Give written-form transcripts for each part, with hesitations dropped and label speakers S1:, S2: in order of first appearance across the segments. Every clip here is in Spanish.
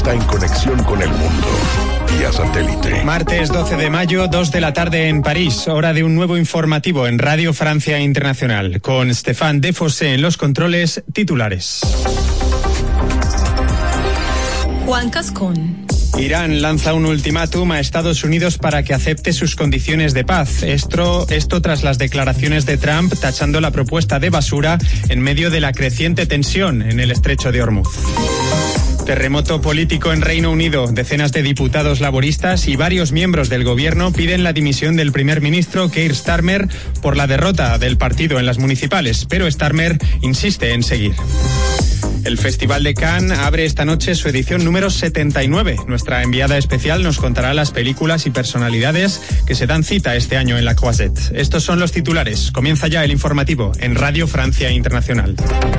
S1: está en conexión con el mundo vía satélite.
S2: Martes 12 de mayo, 2 de la tarde en París, hora de un nuevo informativo en Radio Francia Internacional, con Stéphane Defossé en los controles. Titulares.
S3: Juan Cascón.
S2: Irán lanza un ultimátum a Estados Unidos para que acepte sus condiciones de paz. Esto tras las declaraciones de Trump tachando la propuesta de basura en medio de la creciente tensión en el estrecho de Hormuz. Terremoto político en Reino Unido. Decenas de diputados laboristas y varios miembros del gobierno piden la dimisión del primer ministro Keir Starmer por la derrota del partido en las municipales, pero Starmer insiste en seguir. El Festival de Cannes abre esta noche su edición número 79. Nuestra enviada especial nos contará las películas y personalidades que se dan cita este año en la Croisette. Estos son los titulares. Comienza ya el informativo en Radio Francia Internacional.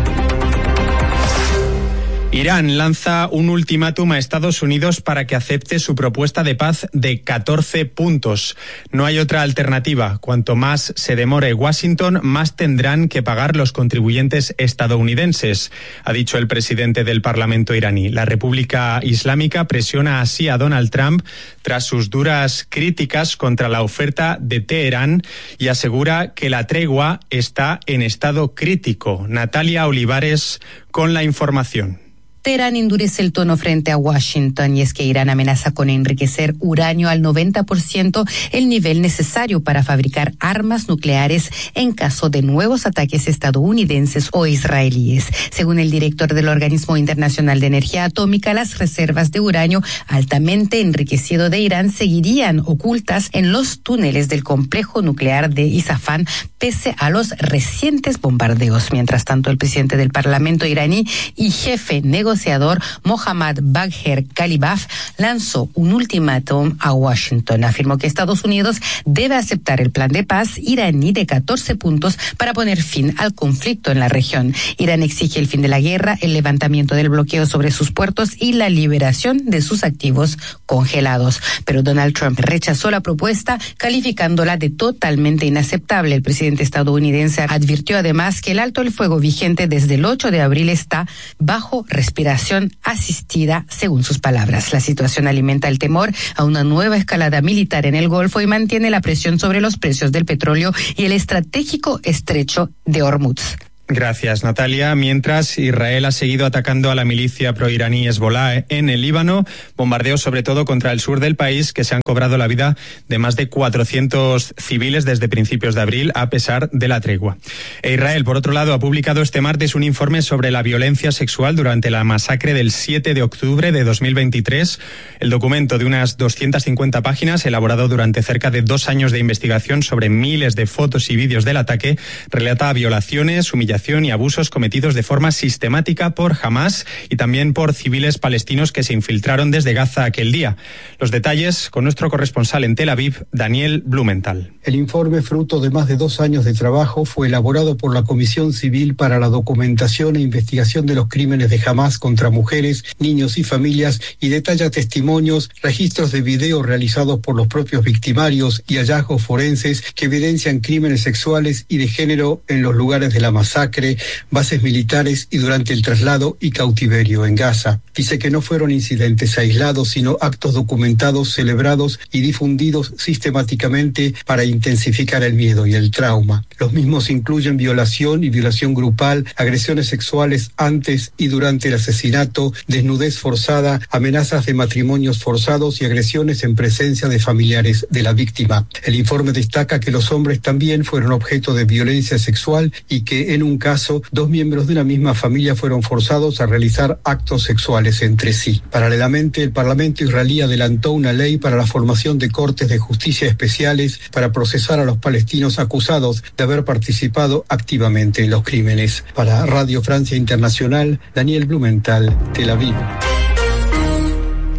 S2: Irán lanza un ultimátum a Estados Unidos para que acepte su propuesta de paz de 14 puntos. No hay otra alternativa. Cuanto más se demore Washington, más tendrán que pagar los contribuyentes estadounidenses, ha dicho el presidente del Parlamento iraní. La República Islámica presiona así a Donald Trump tras sus duras críticas contra la oferta de Teherán y asegura que la tregua está en estado crítico. Natalia Olivares con la información.
S4: Teherán endurece el tono frente a Washington y es que Irán amenaza con enriquecer uranio al 90%, el nivel necesario para fabricar armas nucleares en caso de nuevos ataques estadounidenses o israelíes. Según el director del Organismo Internacional de Energía Atómica, las reservas de uranio altamente enriquecido de Irán seguirían ocultas en los túneles del complejo nuclear de Isfahán pese a los recientes bombardeos. Mientras tanto, el presidente del Parlamento iraní y jefe negociador Mohammad Bagher Ghalibaf lanzó un ultimátum a Washington. Afirmó que Estados Unidos debe aceptar el plan de paz iraní de 14 puntos para poner fin al conflicto en la región. Irán exige el fin de la guerra, el levantamiento del bloqueo sobre sus puertos y la liberación de sus activos congelados. Pero Donald Trump rechazó la propuesta, calificándola de totalmente inaceptable. El presidente estadounidense advirtió además que el alto el fuego vigente desde el 8 de abril está bajo respiración asistida, según sus palabras. La situación alimenta el temor a una nueva escalada militar en el Golfo y mantiene la presión sobre los precios del petróleo y el estratégico estrecho de Hormuz.
S2: Gracias, Natalia. Mientras, Israel ha seguido atacando a la milicia proiraní Hezbollah en el Líbano, bombardeos sobre todo contra el sur del país que se han cobrado la vida de más de 400 civiles desde principios de abril, a pesar de la tregua. Israel, por otro lado, ha publicado este martes un informe sobre la violencia sexual durante la masacre del 7 de octubre de 2023. El documento, de unas 250 páginas, elaborado durante cerca de 2 años de investigación sobre miles de fotos y vídeos del ataque, relata violaciones, humillaciones y abusos cometidos de forma sistemática por Hamás y también por civiles palestinos que se infiltraron desde Gaza aquel día. Los detalles con nuestro corresponsal en Tel Aviv, Daniel Blumenthal.
S5: El informe, fruto de más de 2 años de trabajo, fue elaborado por la Comisión Civil para la Documentación e Investigación de los Crímenes de Hamás contra mujeres, niños y familias y detalla testimonios, registros de video realizados por los propios victimarios y hallazgos forenses que evidencian crímenes sexuales y de género en los lugares de la masacre, bases militares y durante el traslado y cautiverio en Gaza. Dice que no fueron incidentes aislados, sino actos documentados, celebrados y difundidos sistemáticamente para intensificar el miedo y el trauma. Los mismos incluyen violación y violación grupal, agresiones sexuales antes y durante el asesinato, desnudez forzada, amenazas de matrimonios forzados y agresiones en presencia de familiares de la víctima. El informe destaca que los hombres también fueron objeto de violencia sexual y que en un caso 2 miembros de una misma familia fueron forzados a realizar actos sexuales entre sí. Paralelamente, el Parlamento israelí adelantó una ley para la formación de cortes de justicia especiales para procesar a los palestinos acusados de haber participado activamente en los crímenes. Para Radio Francia Internacional, Daniel Blumenthal, Tel Aviv.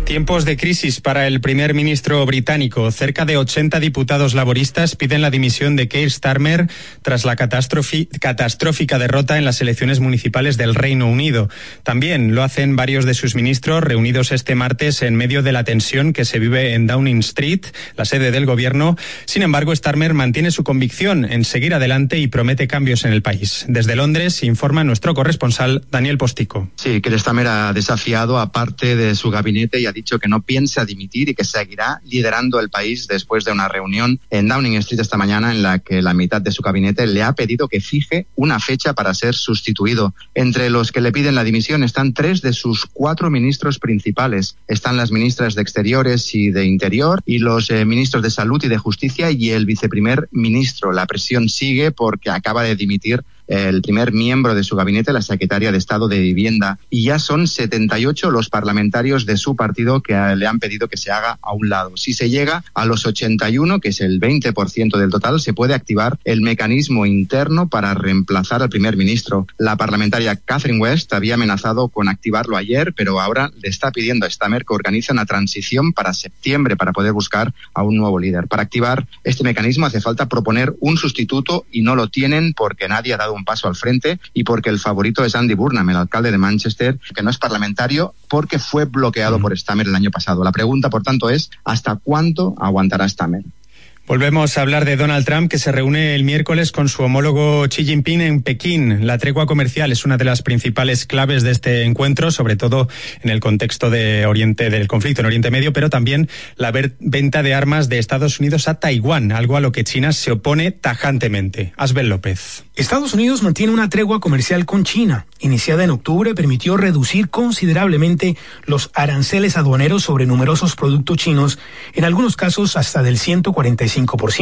S2: Tiempos de crisis para el primer ministro británico. Cerca de 80 diputados laboristas piden la dimisión de Keir Starmer tras la catastrófica derrota en las elecciones municipales del Reino Unido. También lo hacen varios de sus ministros reunidos este martes en medio de la tensión que se vive en Downing Street, la sede del gobierno. Sin embargo, Starmer mantiene su convicción en seguir adelante y promete cambios en el país. Desde Londres informa nuestro corresponsal Daniel Postico.
S6: Sí, Keir Starmer ha desafiado a parte de su gabinete y ha dicho que no piensa dimitir y que seguirá liderando el país después de una reunión en Downing Street esta mañana en la que la mitad de su gabinete le ha pedido que fije una fecha para ser sustituido. Entre los que le piden la dimisión están 3 de sus 4 ministros principales. Están las ministras de Exteriores y de Interior y los ministros de Salud y de Justicia y el viceprimer ministro. La presión sigue porque acaba de dimitir el primer miembro de su gabinete, la secretaria de Estado de Vivienda, y ya son 78 los parlamentarios de su partido que le han pedido que se haga a un lado. Si se llega a los 81, que es el 20% del total, se puede activar el mecanismo interno para reemplazar al primer ministro. La parlamentaria Catherine West había amenazado con activarlo ayer, pero ahora le está pidiendo a Starmer que organice una transición para septiembre para poder buscar a un nuevo líder. Para activar este mecanismo hace falta proponer un sustituto y no lo tienen porque nadie ha dado un paso al frente y porque el favorito es Andy Burnham, el alcalde de Manchester, que no es parlamentario porque fue bloqueado por Starmer el año pasado. La pregunta, por tanto, es ¿hasta cuánto aguantará Starmer?
S2: Volvemos a hablar de Donald Trump, que se reúne el miércoles con su homólogo Xi Jinping en Pekín. La tregua comercial es una de las principales claves de este encuentro, sobre todo en el contexto del conflicto en Oriente Medio, pero también la venta de armas de Estados Unidos a Taiwán, algo a lo que China se opone tajantemente. Asbel López.
S7: Estados Unidos mantiene una tregua comercial con China. Iniciada en octubre, permitió reducir considerablemente los aranceles aduaneros sobre numerosos productos chinos, en algunos casos hasta del 145%.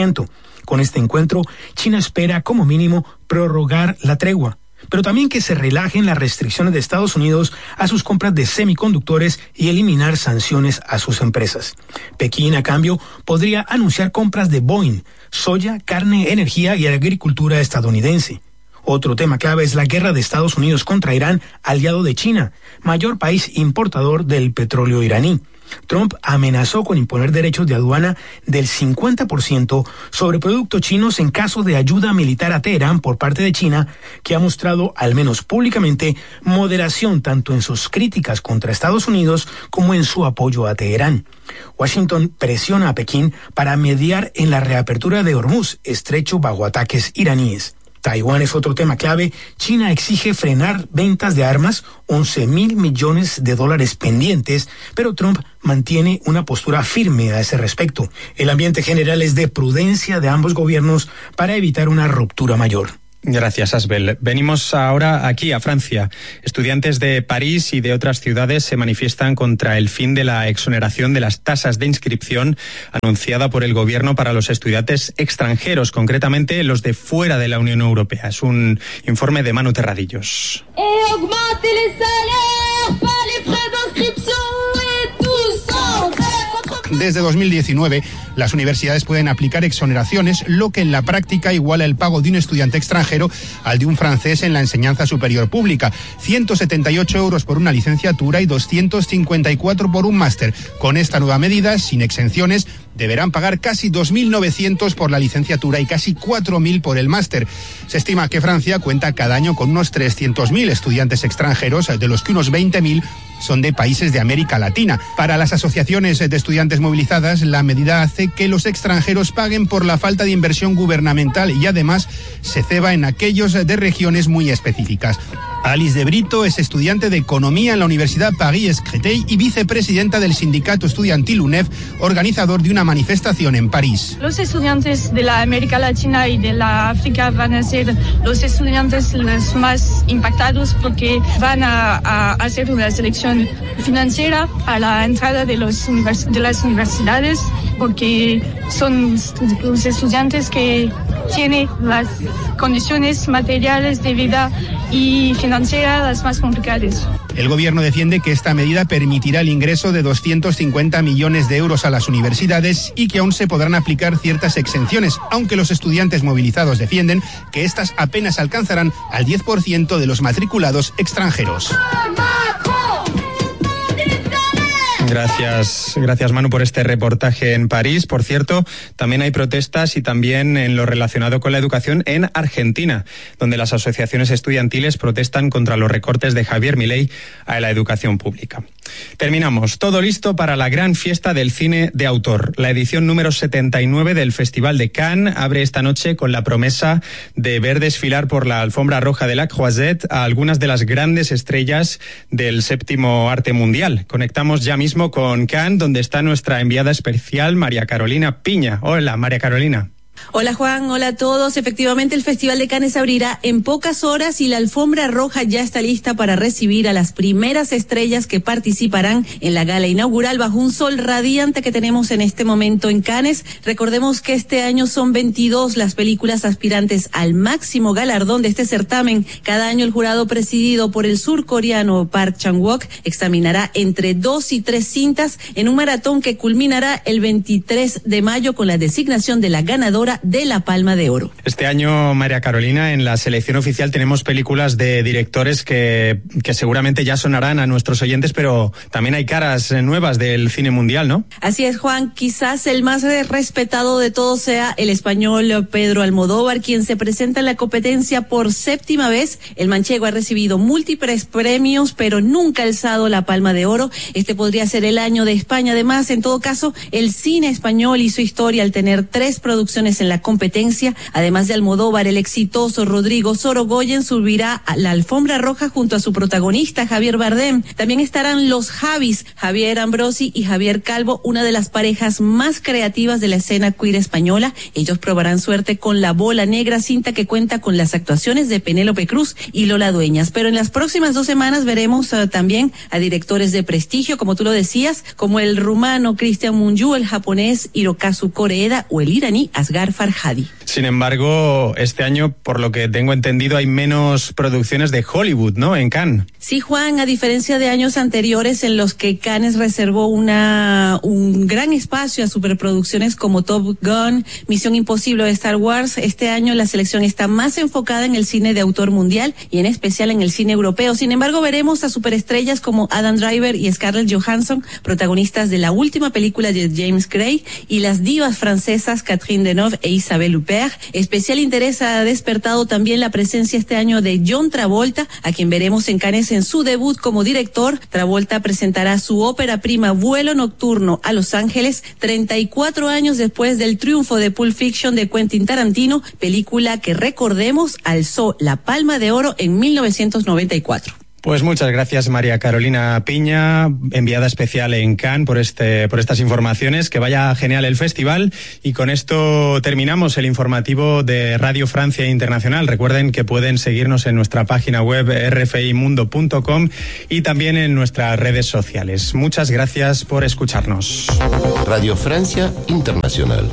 S7: Con este encuentro, China espera como mínimo prorrogar la tregua, pero también que se relajen las restricciones de Estados Unidos a sus compras de semiconductores y eliminar sanciones a sus empresas. Pekín, a cambio, podría anunciar compras de Boeing, soya, carne, energía y agricultura estadounidense. Otro tema clave es la guerra de Estados Unidos contra Irán, aliado de China, mayor país importador del petróleo iraní. Trump amenazó con imponer derechos de aduana del 50% sobre productos chinos en caso de ayuda militar a Teherán por parte de China, que ha mostrado, al menos públicamente, moderación tanto en sus críticas contra Estados Unidos como en su apoyo a Teherán. Washington presiona a Pekín para mediar en la reapertura de Hormuz, estrecho bajo ataques iraníes. Taiwán es otro tema clave. China exige frenar ventas de armas, $11,000 millones pendientes, pero Trump mantiene una postura firme a ese respecto. El ambiente general es de prudencia de ambos gobiernos para evitar una ruptura mayor.
S2: Gracias, Asbel. Venimos ahora aquí, a Francia. Estudiantes de París y de otras ciudades se manifiestan contra el fin de la exoneración de las tasas de inscripción anunciada por el gobierno para los estudiantes extranjeros, concretamente los de fuera de la Unión Europea. Es un informe de Manu Terradillos.
S8: Desde 2019, las universidades pueden aplicar exoneraciones, lo que en la práctica iguala el pago de un estudiante extranjero al de un francés en la enseñanza superior pública. 178 euros por una licenciatura y 254 por un máster. Con esta nueva medida, sin exenciones, deberán pagar casi 2.900 por la licenciatura y casi 4.000 por el máster. Se estima que Francia cuenta cada año con unos 300.000 estudiantes extranjeros, de los que unos 20.000 son de países de América Latina. Para las asociaciones de estudiantes movilizadas, la medida hace que los extranjeros paguen por la falta de inversión gubernamental y además se ceba en aquellos de regiones muy específicas. Alice de Brito es estudiante de Economía en la Universidad París-Créteil y vicepresidenta del sindicato estudiantil UNEF, organizador de una manifestación en París.
S9: Los estudiantes de la América Latina y de la África van a ser los estudiantes los más impactados porque van a hacer una selección financiera a la entrada de las universidades, porque son los estudiantes que tienen las condiciones materiales de vida y financieras las más complicadas.
S8: El gobierno defiende que esta medida permitirá el ingreso de 250 millones de euros a las universidades y que aún se podrán aplicar ciertas exenciones, aunque los estudiantes movilizados defienden que estas apenas alcanzarán al 10% de los matriculados extranjeros.
S2: Gracias Manu por este reportaje en París. Por cierto, también hay protestas y también en lo relacionado con la educación en Argentina, donde las asociaciones estudiantiles protestan contra los recortes de Javier Milei a la educación pública. Terminamos. Todo listo para la gran fiesta del cine de autor. La edición número 79 del Festival de Cannes abre esta noche con la promesa de ver desfilar por la alfombra roja de la Croisette a algunas de las grandes estrellas del séptimo arte mundial. Conectamos ya mismo con Cannes, donde está nuestra enviada especial María Carolina Piña. Hola, María Carolina.
S10: Hola Juan, hola a todos. Efectivamente, el Festival de Cannes abrirá en pocas horas y la alfombra roja ya está lista para recibir a las primeras estrellas que participarán en la gala inaugural bajo un sol radiante que tenemos en este momento en Cannes. Recordemos que este año son 22 las películas aspirantes al máximo galardón de este certamen. Cada año el jurado, presidido por el surcoreano Park Chan-wook, examinará entre 2 y 3 cintas en un maratón que culminará el 23 de mayo con la designación de la ganadora de la Palma de Oro.
S2: Este año, María Carolina, en la selección oficial tenemos películas de directores que seguramente ya sonarán a nuestros oyentes, pero también hay caras nuevas del cine mundial, ¿no?
S10: Así es, Juan. Quizás el más respetado de todos sea el español Pedro Almodóvar, quien se presenta en la competencia por séptima vez. El manchego ha recibido múltiples premios, pero nunca ha alzado la Palma de Oro. Este podría ser el año de España. Además, en todo caso, el cine español hizo historia al tener 3 producciones en la competencia. Además de Almodóvar, el exitoso Rodrigo Sorogoyen subirá a la alfombra roja junto a su protagonista Javier Bardem. También estarán los Javis, Javier Ambrosi y Javier Calvo, una de las parejas más creativas de la escena queer española. Ellos probarán suerte con La Bola Negra, cinta que cuenta con las actuaciones de Penélope Cruz y Lola Dueñas. Pero en las próximas 2 semanas veremos también a directores de prestigio, como tú lo decías, como el rumano Cristian Mungiu, el japonés Hirokazu Koreeda o el iraní Asghar Farhadi.
S2: Sin embargo, este año, por lo que tengo entendido, hay menos producciones de Hollywood, ¿no?, en Cannes.
S10: Sí, Juan, a diferencia de años anteriores en los que Cannes reservó un gran espacio a superproducciones como Top Gun, Misión Imposible de Star Wars, este año la selección está más enfocada en el cine de autor mundial y en especial en el cine europeo. Sin embargo, veremos a superestrellas como Adam Driver y Scarlett Johansson, protagonistas de la última película de James Gray, y las divas francesas Catherine Deneuve e Isabelle Huppert. Especial interés ha despertado también la presencia este año de John Travolta, a quien veremos en Cannes en su debut como director. Travolta presentará su ópera prima Vuelo Nocturno a Los Ángeles, 34 años después del triunfo de Pulp Fiction de Quentin Tarantino, película que, recordemos, alzó la Palma de Oro en 1994.
S2: Pues muchas gracias, María Carolina Piña, enviada especial en Cannes, por estas informaciones. Que vaya genial el festival. Y con esto terminamos el informativo de Radio Francia Internacional. Recuerden que pueden seguirnos en nuestra página web rfimundo.com y también en nuestras redes sociales. Muchas gracias por escucharnos.
S1: Radio Francia Internacional.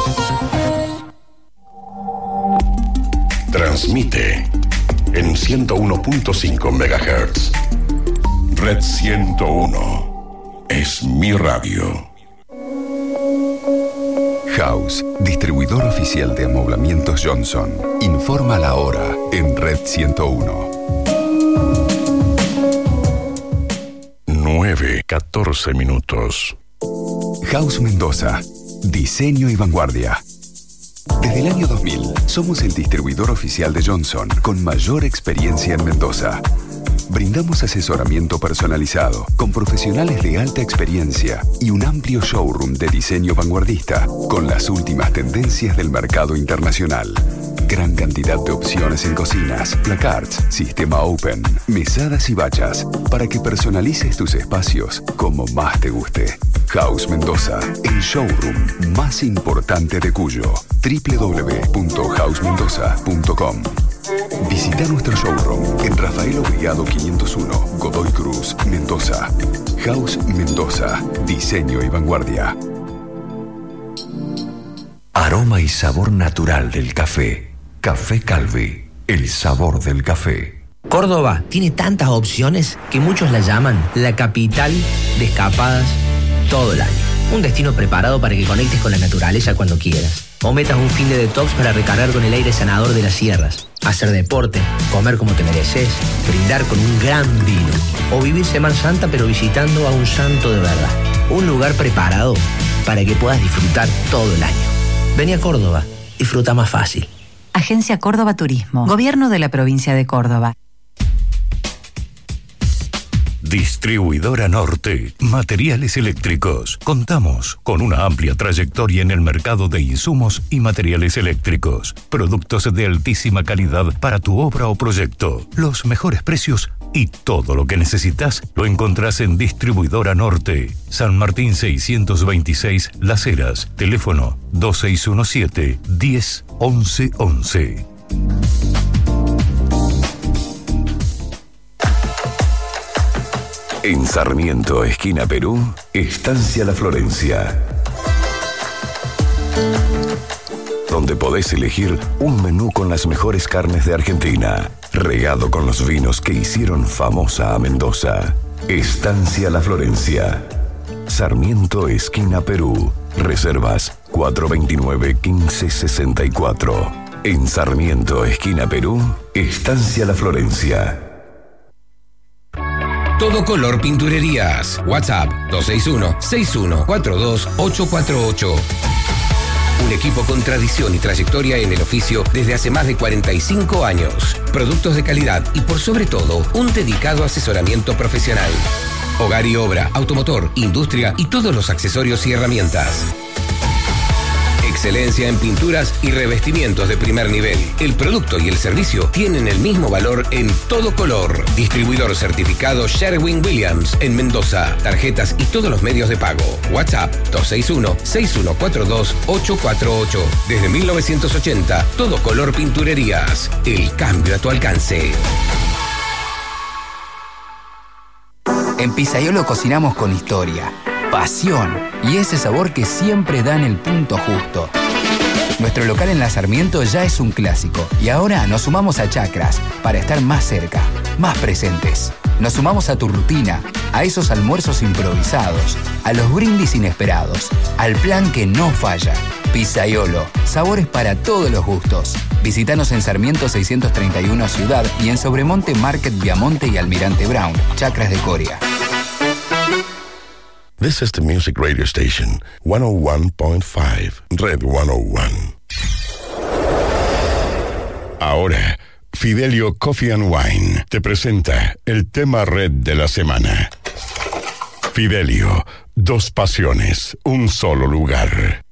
S1: Transmite en 101.5 MHz. Red 101 es mi radio.
S11: House, distribuidor oficial de amoblamientos Johnson, informa la hora en Red 101.
S1: 9:14 minutos.
S11: House Mendoza, diseño y vanguardia. Desde el año 2000, somos el distribuidor oficial de Johnson con mayor experiencia en Mendoza. Brindamos asesoramiento personalizado, con profesionales de alta experiencia y un amplio showroom de diseño vanguardista, con las últimas tendencias del mercado internacional. Gran cantidad de opciones en cocinas, placards, sistema open, mesadas y bachas, para que personalices tus espacios como más te guste. House Mendoza, el showroom más importante de Cuyo. www.housemendoza.com. Visita nuestro showroom en Rafael Obligado 501, Godoy Cruz, Mendoza. House Mendoza, diseño y vanguardia.
S12: Aroma y sabor natural del café. Café Calvi, el sabor del café.
S13: Córdoba tiene tantas opciones que muchos la llaman la capital de escapadas todo el año. Un destino preparado para que conectes con la naturaleza cuando quieras. O metas un fin de detox para recargar con el aire sanador de las sierras. Hacer deporte, comer como te mereces, brindar con un gran vino. O vivir Semana Santa pero visitando a un santo de verdad. Un lugar preparado para que puedas disfrutar todo el año. Vení a Córdoba, disfruta más fácil.
S14: Agencia Córdoba Turismo, Gobierno de la Provincia de Córdoba.
S1: Distribuidora Norte, materiales eléctricos. Contamos con una amplia trayectoria en el mercado de insumos y materiales eléctricos. Productos de altísima calidad para tu obra o proyecto. Los mejores precios y todo lo que necesitas lo encontrás en Distribuidora Norte. San Martín 626 Las Heras. Teléfono 2617 10 11 11.
S11: En Sarmiento, esquina Perú, Estancia La Florencia, donde podés elegir un menú con las mejores carnes de Argentina, regado con los vinos que hicieron famosa a Mendoza. Estancia La Florencia, Sarmiento, esquina Perú. Reservas 429-1564. En Sarmiento, esquina Perú, Estancia La Florencia.
S15: Todo Color Pinturerías. WhatsApp 261-6142-848. Un equipo con tradición y trayectoria en el oficio desde hace más de 45 años. Productos de calidad y por sobre todo, un dedicado asesoramiento profesional. Hogar y obra, automotor, industria y todos los accesorios y herramientas. Excelencia en pinturas y revestimientos de primer nivel. El producto y el servicio tienen el mismo valor en Todo Color. Distribuidor certificado Sherwin-Williams en Mendoza. Tarjetas y todos los medios de pago. WhatsApp 261-6142-848. Desde 1980, Todo Color Pinturerías. El cambio a tu alcance.
S16: En Pizzaiolo cocinamos con historia, pasión y ese sabor que siempre da en el punto justo. Nuestro local en La Sarmiento ya es un clásico y ahora nos sumamos a Chacras para estar más cerca, más presentes. Nos sumamos a tu rutina, a esos almuerzos improvisados, a los brindis inesperados, al plan que no falla. Pizzaiolo, sabores para todos los gustos. Visítanos en Sarmiento 631 Ciudad y en Sobremonte Market Viamonte y Almirante Brown, Chacras de Coria.
S1: This is the music radio station, 101.5, Red 101. Ahora, Fidelio Coffee and Wine te presenta el tema red de la semana. Fidelio, dos pasiones, un solo lugar.